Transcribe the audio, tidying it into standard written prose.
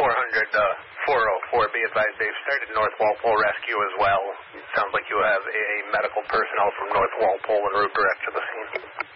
404, be advised they've started North Walpole Rescue as well. It sounds like you have a medical personnel from North Walpole en route direct to the scene.